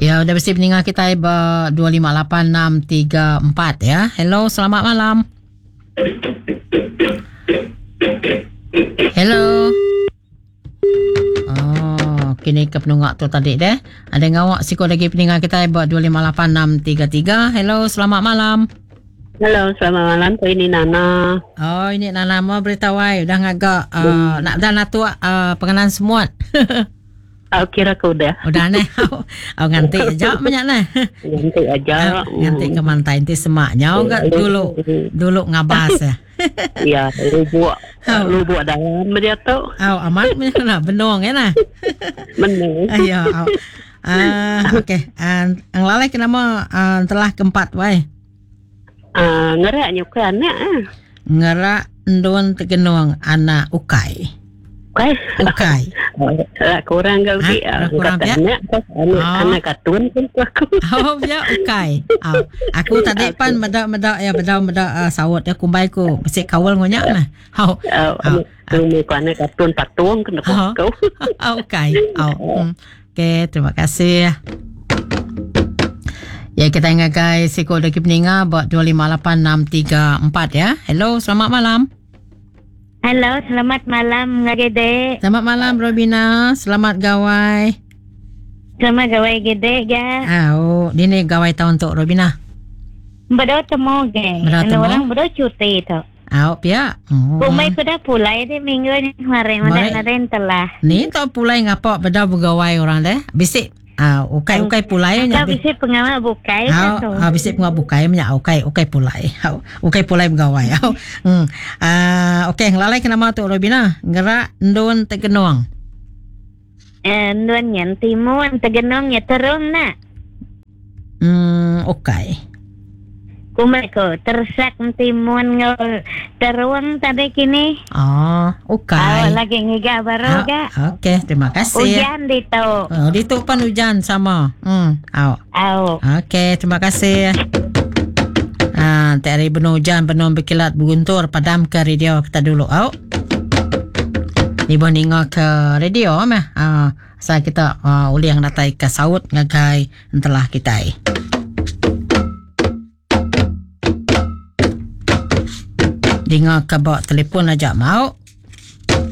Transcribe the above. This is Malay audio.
Ya, udah bersih peninggal kita 258634 ya. Hello, selamat malam. Hello. Oh, kini ke penunggak tu tadi deh. Ada ngawak siko lagi peninggal kita 258633. Hello, selamat malam. Halo, selamat malam. Ini Nana. Oh, ini Nana mau beritahu udah ngagak nak dah natu pengenalan semua. Aku kira kau udah. Udah nih. Aku nganti aja banyak nih. Nganti aja. Nganti ke mantai inti semaknya enggak dulu ngabas ya. Iya, lu buat dalam dia tu. Amat mana benong ya nah. Benar. Ayo. Okey. Ang lalai kenapa telah keempat wai. Ngerak nyuka anak. Ngerak ndon tegenong anak ukai. Ukai. Kurang kau di. Kurang ya. Anak katun pun aku. Oh ya ukai. Aku tadi pan meda sawut ya kumbai ku mesti kawal ngonyak nah. Kami ku anak katun patung kena kau. Ukai. Okey, terima kasih. Ya, kita ngagai siko daki peninga buat 258634 ya. Hello, selamat malam. Halo, selamat malam Gede. Selamat malam Robina, selamat gawai. Selamat gawai Gede ya. Ini gawai tahun untuk Robina. Bedo temu ge. Orang bedo cuti tu. Pia. Kumai sudah pulai di minggu ni kemarin telah. Ni tak pulai ngapa beda bergawai orang deh. Bisik ukai pulai nya. Bisik pengamal bukai tu. Bisik pengamal bukai nya ukai pulai. Ukai pulai bergawai. Okey, ngelalai ke nama tu Robina. Gerak ndon tegenong. Ndon yang timun tegenong nya terung nak. Okey. Kumai ko tersak timun terung tadi kini. Okey. Lagi ngiga baru ga. Okey, terima kasih. Hujan dito. Dito pan hujan sama. Okey, terima kasih. Tari benar hujan, benar berkilat berguntur, padam ke radio kita dulu. Ni boninga ke radio mah. Saya kita uli yang datai ke saut ngagai entelah kita. Dengar ke bawa telefon aja mau.